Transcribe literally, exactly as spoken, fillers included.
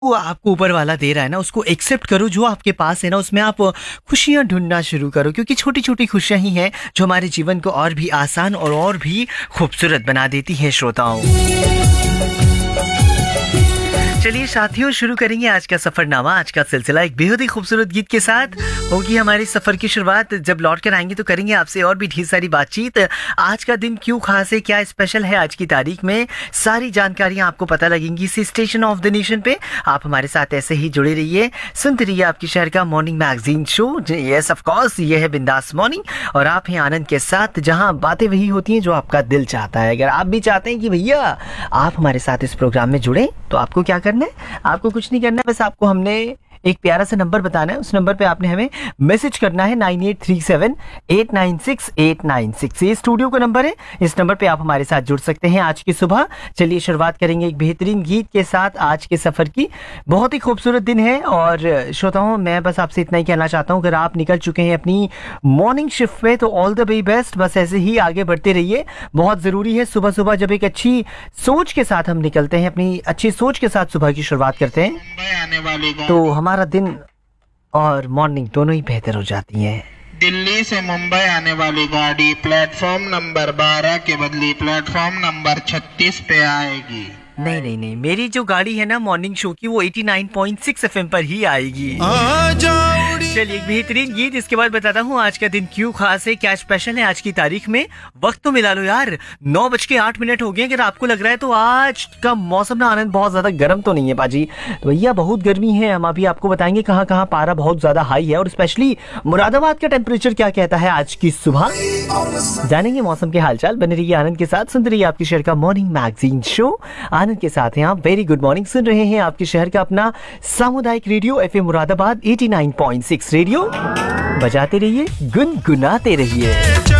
वो आपको ऊपर वाला दे रहा है ना, उसको एक्सेप्ट करो। जो आपके पास है ना, उसमें आप खुशियां ढूंढना शुरू करो, क्योंकि छोटी छोटी खुशियां ही हैं जो हमारे जीवन को और भी आसान और और भी खूबसूरत बना देती हैं श्रोताओं। चलिए साथियों, शुरू करेंगे आज का सफरनामा, आज का सिलसिला एक बेहद ही खूबसूरत गीत के साथ होगी हमारी सफर की शुरुआत। जब लौट कर आएंगे तो करेंगे आपसे और भी ढेर सारी बातचीत। आज का दिन क्यों खास है, क्या स्पेशल है आज की तारीख में, सारी जानकारियां आपको पता लगेंगी इसी स्टेशन ऑफ द नेशन पे। आप हमारे साथ ऐसे ही जुड़े रहिए, सुनते रहिए आपके शहर का morning magazine show. Yes of course, ये है बिंदास मॉर्निंग और आप हैं आनंद के साथ, जहां बातें वही होती हैं जो आपका दिल चाहता है। अगर आप भी चाहते हैं कि भैया आप हमारे साथ इस प्रोग्राम में जुड़े, तो आपको क्या करना है, आपको कुछ नहीं करना है, बस आपको हमने एक प्यारा सा नंबर बताना है। उस नंबर पे आपने हमें मैसेज करना है nine eight three seven eight nine six eight nine six. ये स्टूडियो का नंबर है, इस नंबर पे आप हमारे साथ जुड़ सकते हैं आज की सुबह। चलिए शुरुआत करेंगे एक बेहतरीन गीत के साथ आज के सफर की। बहुत ही खूबसूरत दिन है और श्रोताओं, मैं बस आपसे इतना ही कहना चाहता हूँ, अगर आप निकल चुके हैं अपनी मॉर्निंग शिफ्ट पे तो ऑल द वे बेस्ट। बस ऐसे ही आगे बढ़ते रहिए, बहुत जरूरी है। सुबह सुबह जब एक अच्छी सोच के साथ हम निकलते हैं, अपनी अच्छी सोच के साथ सुबह की शुरुआत करते हैं, तो हमारा दिन और मॉर्निंग दोनों ही बेहतर हो जाती है। दिल्ली से मुंबई आने वाली गाड़ी प्लेटफॉर्म नंबर बारह के बदले प्लेटफॉर्म नंबर छत्तीस पे आएगी। नहीं नहीं नहीं, मेरी जो गाड़ी है ना मॉर्निंग शो की, वो eighty nine point six FM पर ही आएगी। चलिए एक बेहतरीन गीत, इसके बाद बताता हूँ आज का दिन क्यों खास है, क्या स्पेशल है आज की तारीख में। वक्त तो मिला लो यार, नौ बज के आठ मिनट हो गए। अगर आपको लग रहा है तो आज का मौसम ना आनंद बहुत ज्यादा गर्म तो नहीं है बाजी, तो भैया बहुत गर्मी है। हम अभी आपको बताएंगे कहाँ कहाँ पारा बहुत ज्यादा हाई है और स्पेशली मुरादाबाद का टेम्परेचर क्या कहता है आज की सुबह। जानेंगे मौसम के हालचाल। बने रहिए आनंद के साथ, सुनते रहिए आपके शहर का मॉर्निंग मैगजीन शो। आनंद के साथ हैं आप। वेरी गुड मॉर्निंग, सुन रहे हैं आपके शहर का अपना सामुदायिक radio FM Moradabad eighty nine point six radio. बजाते रहिए, गुनगुनाते रहिए।